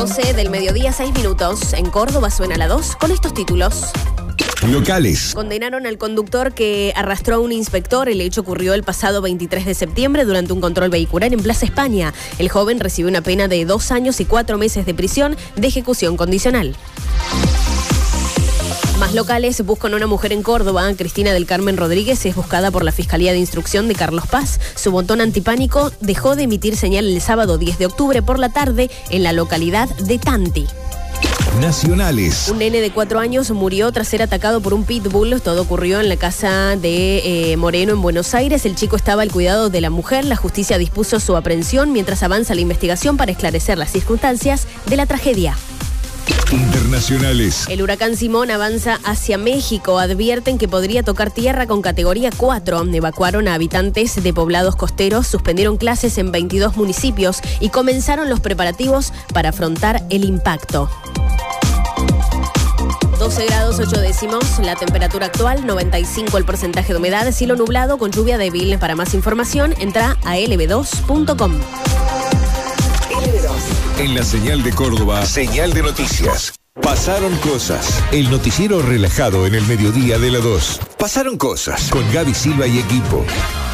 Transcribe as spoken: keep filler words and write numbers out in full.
doce del mediodía, seis minutos. En Córdoba suena la dos con estos títulos. Locales. Condenaron al conductor que arrastró a un inspector. El hecho ocurrió el pasado veintitrés de septiembre durante un control vehicular en Plaza España. El joven recibió una pena de dos años y cuatro meses de prisión de ejecución condicional. Más locales, buscan a una mujer en Córdoba. Cristina del Carmen Rodríguez es buscada por la Fiscalía de Instrucción de Carlos Paz. Su botón antipánico dejó de emitir señal el sábado diez de octubre por la tarde en la localidad de Tanti. Nacionales. Un nene de cuatro años murió tras ser atacado por un pitbull. Todo ocurrió en la casa de eh, Moreno en Buenos Aires. El chico estaba al cuidado de la mujer. La justicia dispuso su aprehensión mientras avanza la investigación para esclarecer las circunstancias de la tragedia. Internacionales. El huracán Simón avanza hacia México. Advierten que podría tocar tierra con categoría cuatro. Evacuaron a habitantes de poblados costeros, suspendieron clases en veintidós municipios y comenzaron los preparativos para afrontar el impacto. doce grados ocho décimos, la temperatura actual, noventa y cinco el porcentaje de humedad, cielo nublado con lluvia débil. Para más información, entra a L B dos punto com. En la señal de Córdoba, señal de noticias. Pasaron cosas. El noticiero relajado en el mediodía de la dos. Pasaron cosas con Gaby Silva y equipo.